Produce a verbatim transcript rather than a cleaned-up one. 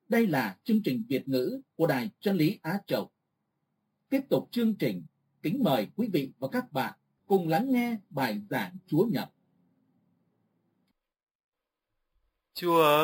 Đây là chương trình Việt ngữ của Đài Chân lý Á Châu. Tiếp tục chương trình, kính mời quý vị và các bạn cùng lắng nghe bài giảng Chúa Nhật. Chúa